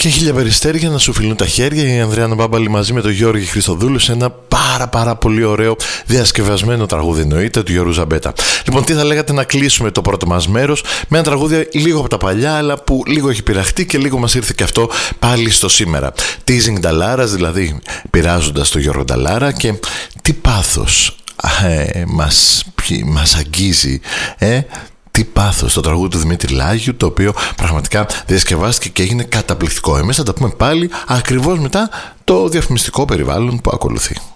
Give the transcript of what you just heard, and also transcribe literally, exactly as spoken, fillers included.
Και χίλια περιστέρια να σου φιλούν τα χέρια. Η Ανδριάννα Μπάμπαλη μαζί με τον Γιώργη Χριστοδούλου σε ένα πάρα πάρα πολύ ωραίο διασκευασμένο τραγούδι, εννοείται, του Γιώργου Ζαμπέτα. Λοιπόν, τι θα λέγατε να κλείσουμε το πρώτο μας μέρος με ένα τραγούδι λίγο από τα παλιά, αλλά που λίγο έχει πειραχτεί και λίγο μας ήρθε και αυτό πάλι στο σήμερα. Teasing Νταλάρας, δηλαδή πειράζοντας τον Γιώργο Νταλάρα, και τι πάθος ε, μας, μας αγγίζει, ε, τι πάθος, το τραγούδι του Δημήτρη Λάγιου, το οποίο πραγματικά διασκευάστηκε και έγινε καταπληκτικό. Εμείς θα τα πούμε πάλι ακριβώς μετά το διαφημιστικό περιβάλλον που ακολουθεί.